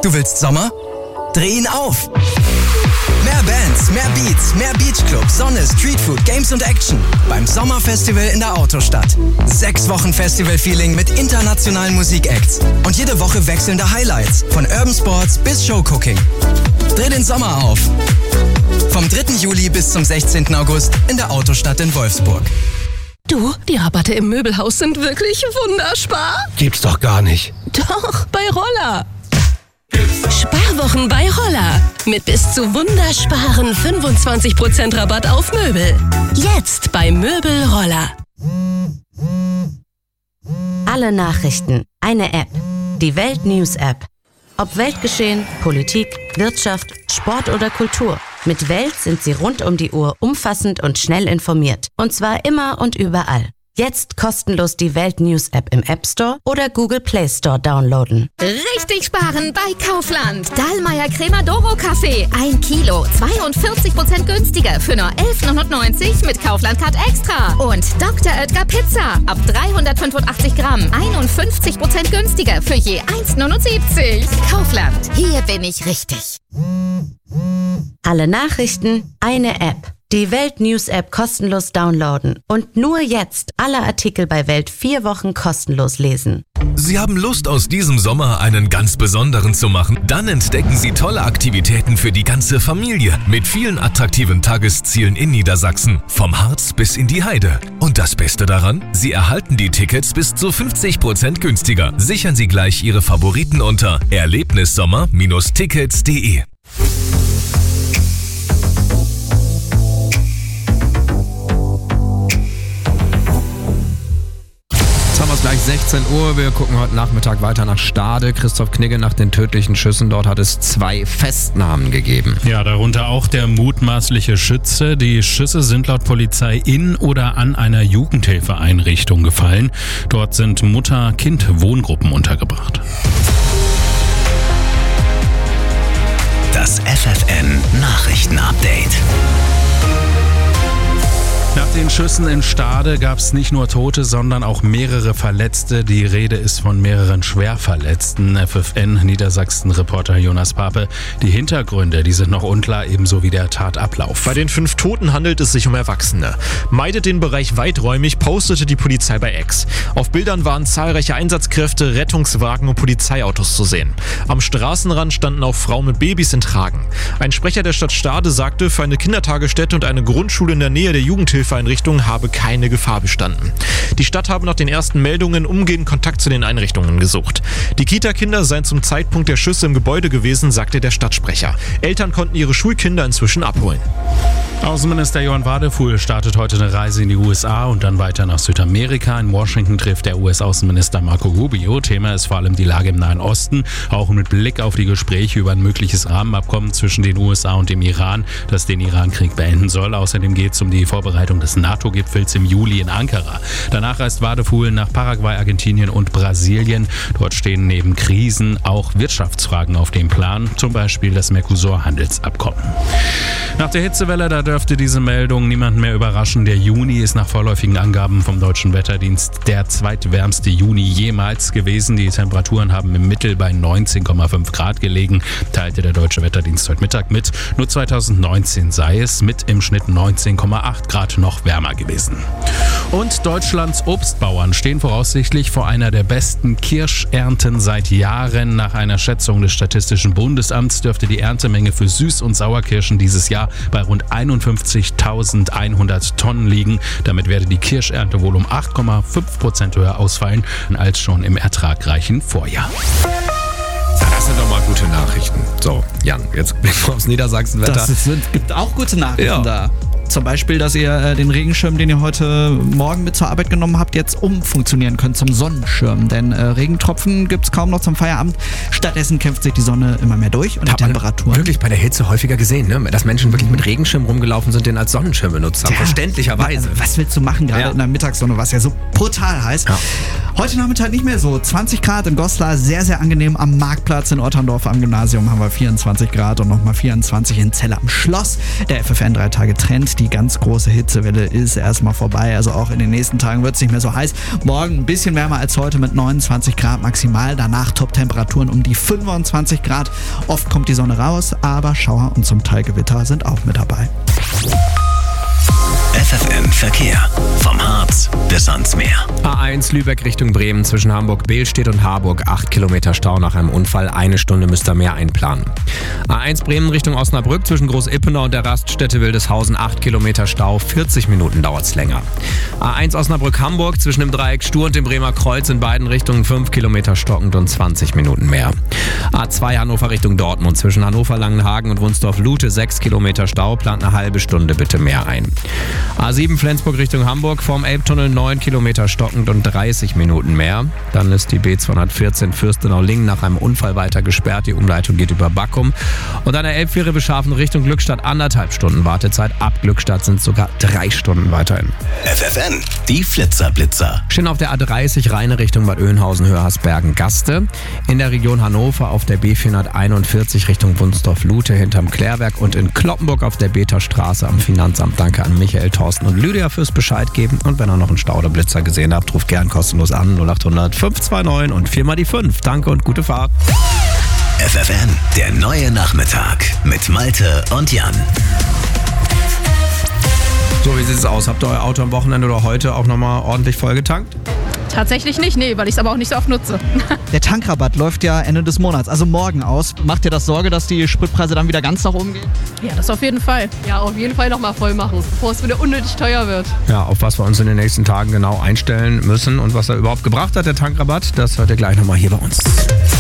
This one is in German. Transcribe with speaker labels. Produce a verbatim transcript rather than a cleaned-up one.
Speaker 1: Du willst Sommer? Dreh ihn auf! Mehr Bands, mehr Beats, mehr Beachclub, Sonne, Streetfood, Games und Action beim Sommerfestival in der Autostadt. Sechs Wochen Festival-Feeling mit internationalen Musikacts und jede Woche wechselnde Highlights von Urban Sports bis Showcooking. Dreh den Sommer auf! Vom dritten Juli bis zum sechzehnten August in der Autostadt in Wolfsburg.
Speaker 2: Du, die Rabatte im Möbelhaus sind wirklich wunderspar.
Speaker 3: Gibt's doch gar nicht.
Speaker 2: Doch, bei Roller. Sparwochen bei Roller. Mit bis zu wundersparen fünfundzwanzig Prozent Rabatt auf Möbel. Jetzt bei Möbel Roller.
Speaker 4: Alle Nachrichten, eine App. Die Welt News App. Ob Weltgeschehen, Politik, Wirtschaft, Sport oder Kultur. Mit Welt sind Sie rund um die Uhr umfassend und schnell informiert. Und zwar immer und überall. Jetzt kostenlos die Welt News App im App Store oder Google Play Store downloaden.
Speaker 5: Richtig sparen bei Kaufland. Dallmayr Cremodoro Kaffee. Ein Kilo, zweiundvierzig Prozent günstiger für nur elf neunundneunzig mit Kaufland Card Extra. Und Doktor Oetker Pizza. Ab dreihundertfünfundachtzig Gramm. einundfünfzig Prozent günstiger für je eins neunundsiebzig. Kaufland. Hier bin ich richtig.
Speaker 4: Alle Nachrichten, eine App. Die Welt News App kostenlos downloaden und nur jetzt alle Artikel bei Welt vier Wochen kostenlos lesen.
Speaker 6: Sie haben Lust, aus diesem Sommer einen ganz besonderen zu machen? Dann entdecken Sie tolle Aktivitäten für die ganze Familie mit vielen attraktiven Tageszielen in Niedersachsen, vom Harz bis in die Heide. Und das Beste daran? Sie erhalten die Tickets bis zu fünfzig Prozent günstiger. Sichern Sie gleich Ihre Favoriten unter erlebnissommer Bindestrich tickets punkt de.
Speaker 3: Gleich sechzehn Uhr. Wir gucken heute Nachmittag weiter nach Stade. Christoph Knigge nach den tödlichen Schüssen. Dort hat es zwei Festnahmen gegeben.
Speaker 7: Ja, darunter auch der mutmaßliche Schütze. Die Schüsse sind laut Polizei in oder an einer Jugendhilfeeinrichtung gefallen. Dort sind Mutter-Kind-Wohngruppen untergebracht.
Speaker 8: Das F F N Nachrichtenupdate.
Speaker 7: Nach den Schüssen in Stade gab es nicht nur Tote, sondern auch mehrere Verletzte. Die Rede ist von mehreren Schwerverletzten. F F N Niedersachsen-Reporter Jonas Pape. Die Hintergründe, die sind noch unklar, ebenso wie der Tatablauf.
Speaker 9: Bei den fünf Toten handelt es sich um Erwachsene. Meidet den Bereich weiträumig, postete die Polizei bei X. Auf Bildern waren zahlreiche Einsatzkräfte, Rettungswagen und Polizeiautos zu sehen. Am Straßenrand standen auch Frauen mit Babys in Tragen. Ein Sprecher der Stadt Stade sagte, für eine Kindertagesstätte und eine Grundschule in der Nähe der Jugendhilfe Einrichtungen habe keine Gefahr bestanden. Die Stadt habe nach den ersten Meldungen umgehend Kontakt zu den Einrichtungen gesucht. Die Kita-Kinder seien zum Zeitpunkt der Schüsse im Gebäude gewesen, sagte der Stadtsprecher. Eltern konnten ihre Schulkinder inzwischen abholen.
Speaker 7: Außenminister Johann Wadefuhl startet heute eine Reise in die U S A und dann weiter nach Südamerika. In Washington trifft der U S-Außenminister Marco Rubio. Thema ist vor allem die Lage im Nahen Osten, auch mit Blick auf die Gespräche über ein mögliches Rahmenabkommen zwischen den U S A und dem Iran, das den Irankrieg beenden soll. Außerdem geht es um die Vorbereitung des NATO-Gipfels im Juli in Ankara. Danach reist Wadefuhl nach Paraguay, Argentinien und Brasilien. Dort stehen neben Krisen auch Wirtschaftsfragen auf dem Plan, zum Beispiel das Mercosur-Handelsabkommen. Nach der Hitzewelle, da dürfte diese Meldung niemanden mehr überraschen. Der Juni ist nach vorläufigen Angaben vom Deutschen Wetterdienst der zweitwärmste Juni jemals gewesen. Die Temperaturen haben im Mittel bei neunzehn Komma fünf Grad gelegen, teilte der Deutsche Wetterdienst heute Mittag mit. Nur zweitausendneunzehn sei es mit im Schnitt neunzehn Komma acht Grad noch wärmer gewesen. Und Deutschlands Obstbauern stehen voraussichtlich vor einer der besten Kirschernten seit Jahren. Nach einer Schätzung des Statistischen Bundesamts dürfte die Erntemenge für Süß- und Sauerkirschen dieses Jahr bei rund einundfünfzigtausendeinhundert Tonnen liegen. Damit werde die Kirschernte wohl um acht Komma fünf Prozent höher ausfallen als schon im ertragreichen Vorjahr.
Speaker 3: Das sind doch mal gute Nachrichten. So, Jan, jetzt blicken wir aufs Niedersachsenwetter.
Speaker 10: Das ist, es gibt auch gute Nachrichten
Speaker 3: ja.
Speaker 10: da. Zum Beispiel, dass ihr äh, den Regenschirm, den ihr heute Morgen mit zur Arbeit genommen habt, jetzt umfunktionieren könnt zum Sonnenschirm. Denn äh, Regentropfen gibt es kaum noch zum Feierabend. Stattdessen kämpft sich die Sonne immer mehr durch und die Temperatur.
Speaker 3: Wirklich bei der Hitze häufiger gesehen, ne? Dass Menschen wirklich mit Regenschirm rumgelaufen sind, den als Sonnenschirm benutzt haben. Ja. Verständlicherweise.
Speaker 10: Was willst du machen, gerade
Speaker 3: ja.
Speaker 10: in der Mittagssonne, was ja so brutal heiß. Ja. Heute Nachmittag nicht mehr so. zwanzig Grad in Goslar, sehr, sehr angenehm. Am Marktplatz in Otterndorf am Gymnasium haben wir vierundzwanzig Grad und nochmal vierundzwanzig in Celle am Schloss. Der F F N drei Tage Trend. Die die ganz große Hitzewelle ist erstmal vorbei. Also auch in den nächsten Tagen wird es nicht mehr so heiß. Morgen ein bisschen wärmer als heute mit neunundzwanzig Grad maximal. Danach Top-Temperaturen um die fünfundzwanzig Grad. Oft kommt die Sonne raus, aber Schauer und zum Teil Gewitter sind auch mit dabei.
Speaker 8: F F M Verkehr. Vom Harz bis ans Meer.
Speaker 3: A eins Lübeck Richtung Bremen zwischen Hamburg-Behlstedt und Harburg. acht Kilometer Stau nach einem Unfall. Eine Stunde müsst ihr mehr einplanen. A eins Bremen Richtung Osnabrück zwischen Groß-Ippenau und der Raststätte Wildeshausen. acht Kilometer Stau. vierzig Minuten dauert's länger. A eins Osnabrück-Hamburg zwischen dem Dreieck Stur und dem Bremer Kreuz in beiden Richtungen. fünf Kilometer stockend und zwanzig Minuten mehr. A zwei Hannover Richtung Dortmund zwischen Hannover-Langenhagen und Wunsdorf-Lute. sechs Kilometer Stau. Plant eine halbe Stunde bitte mehr ein. A sieben Flensburg Richtung Hamburg vorm Elbtunnel neun Kilometer stockend und dreißig Minuten mehr. Dann ist die B zweihundertvierzehn Fürstenau-Lingen nach einem Unfall weiter gesperrt. Die Umleitung geht über Backum. Und an der Elbfähre Beschafen Richtung Glückstadt anderthalb Stunden Wartezeit. Ab Glückstadt sind es sogar drei Stunden weiterhin.
Speaker 8: F F N, die Flitzer-Blitzer.
Speaker 3: Stehen auf der A dreißig Rheine Richtung Bad Oeynhausen, Höhersbergen, Gaste. In der Region Hannover auf der B vierhunderteinundvierzig Richtung Wunsdorf-Lute hinterm Klärwerk und in Kloppenburg auf der Beta-Straße am Finanzamt. Danke an Michael, Thorsten und Lydia fürs Bescheid geben. Und wenn ihr noch einen Stau oder Blitzer gesehen habt, ruft gern kostenlos an null acht hundert fünf zwei neun und viermal die fünf. Danke und gute Fahrt.
Speaker 8: F F N, der neue Nachmittag mit Malte und Jan.
Speaker 3: So, wie sieht es aus? Habt ihr euer Auto am Wochenende oder heute auch nochmal ordentlich vollgetankt?
Speaker 11: Tatsächlich nicht, nee, weil ich es aber auch nicht so oft nutze.
Speaker 10: Der Tankrabatt läuft ja Ende des Monats, also morgen aus. Macht dir das Sorge, dass die Spritpreise dann wieder ganz nach oben gehen?
Speaker 11: Ja, das auf jeden Fall. Ja, auf jeden Fall nochmal voll machen, bevor es wieder unnötig teuer wird.
Speaker 3: Ja, auf was wir uns in den nächsten Tagen genau einstellen müssen und was er überhaupt gebracht hat, der Tankrabatt, das hört ihr gleich nochmal hier bei uns.